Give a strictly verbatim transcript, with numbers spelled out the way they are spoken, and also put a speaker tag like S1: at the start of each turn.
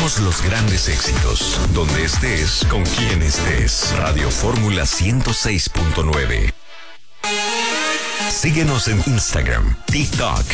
S1: Ponemos los grandes éxitos donde estés, con quien estés. Radio Fórmula ciento seis punto nueve. Síguenos en Instagram, TikTok